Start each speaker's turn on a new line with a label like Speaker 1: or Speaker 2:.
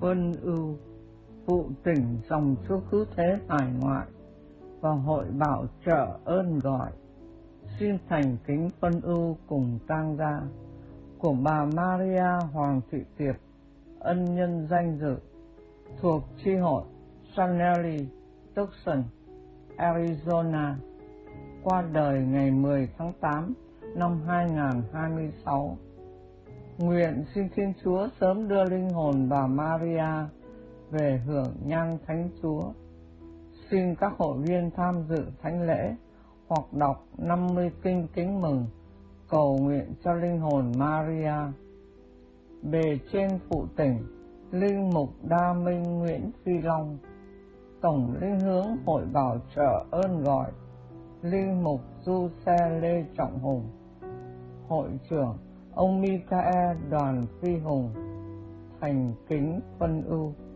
Speaker 1: Phân ưu, phụ tỉnh dòng Chúa Cứu Thế hải ngoại và hội bảo trợ ơn gọi, xin thành kính phân ưu cùng tang gia của bà Maria Hoàng Thị Tiệp, ân nhân danh dự, thuộc chi hội Sunelli, Tucson, Arizona, qua đời ngày 10 tháng 8 năm 2026. Nguyện xin Thiên Chúa sớm đưa linh hồn bà Maria về hưởng nhang Thánh Chúa. Xin các hội viên tham dự thánh lễ hoặc đọc 50 kinh kính mừng cầu nguyện cho linh hồn Maria. Bề trên phụ tỉnh linh mục Đa Minh Nguyễn Phi Long, tổng linh hướng hội bảo trợ ơn gọi linh mục Du Xe Lê Trọng Hùng, hội trưởng ông Michael Đoàn Phi Hùng, thành kính phân ưu.